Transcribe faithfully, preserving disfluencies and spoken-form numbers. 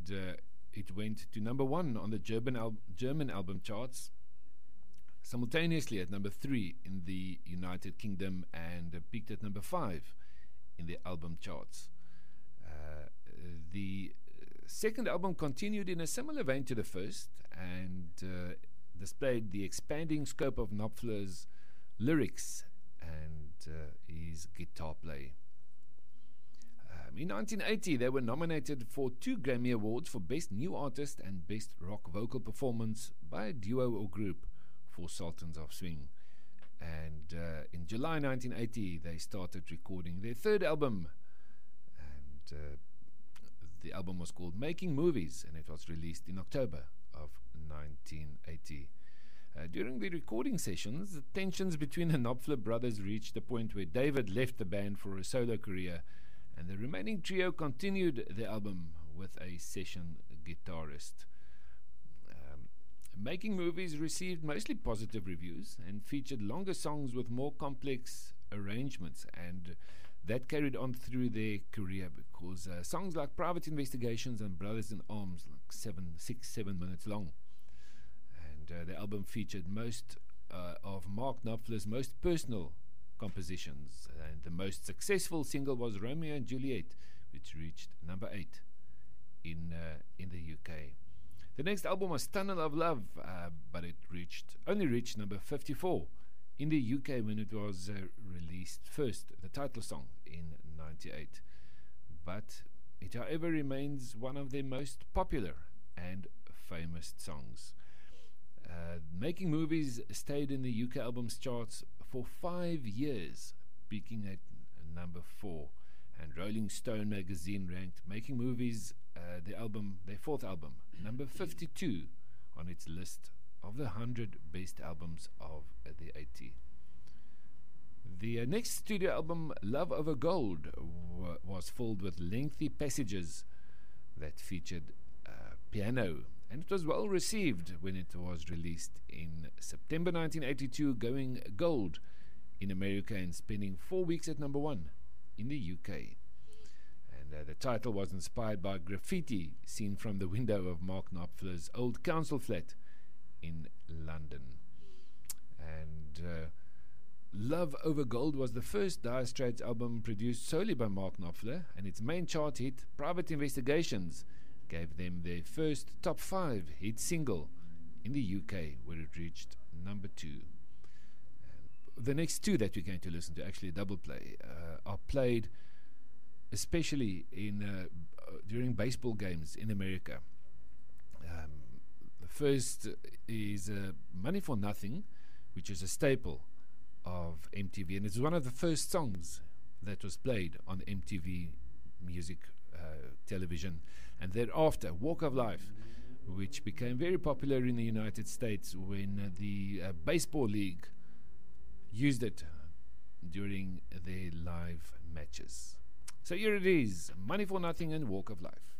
and uh, it went to number one on the German, al- German album charts, simultaneously at number three in the United Kingdom, and uh, peaked at number five in the album charts. Uh, the second album continued in a similar vein to the first, and uh, displayed the expanding scope of Knopfler's lyrics and uh, his guitar play. Um, in nineteen eighty, they were nominated for two Grammy Awards for Best New Artist and Best Rock Vocal Performance by a duo or group for Sultans of Swing. And uh, in July nineteen eighty, they started recording their third album, and uh, the album was called Making Movies, and it was released in October of nineteen eighty. Uh, during the recording sessions, the tensions between the Knopfler brothers reached a point where David left the band for a solo career, and the remaining trio continued the album with a session guitarist. Um, Making Movies received mostly positive reviews and featured longer songs with more complex arrangements, and that carried on through their career, because uh, songs like Private Investigations and Brothers in Arms, like seven, six, seven minutes long. And uh, the album featured most uh, of Mark Knopfler's most personal compositions, and the most successful single was Romeo and Juliet, which reached number eight in uh, in the U K. The next album was Tunnel of Love, uh, but it reached only reached number fifty-four in the U K when it was uh, released first, the title song, in ninety-eight. But it, however, remains one of their most popular and famous songs. Uh, Making Movies stayed in the U K albums charts for five years, peaking at number four. And Rolling Stone magazine ranked Making Movies, uh, the album, their fourth album, number fifty-two on its list of the one hundred best albums of uh, the eighties. The uh, next studio album, Love Over Gold, w- was filled with lengthy passages that featured uh, piano, and it was well received when it was released in September nineteen eighty-two, going gold in America and spending four weeks at number one in the U K. And uh, the title was inspired by graffiti seen from the window of Mark Knopfler's old council flat in London. And uh, Love Over Gold was the first Dire Straits album produced solely by Mark Knopfler, and its main chart hit, Private Investigations, gave them their first top five hit single in the U K, where it reached number two. And the next two that we're going to listen to, actually a double play, uh, are played especially in uh, during baseball games in America. Um, the first is uh, Money for Nothing, which is a staple of M T V, and it's one of the first songs that was played on M T V music uh, television. And thereafter, Walk of Life, which became very popular in the United States when uh, the uh, baseball league used it during their live matches. So here it is, Money for Nothing and Walk of Life.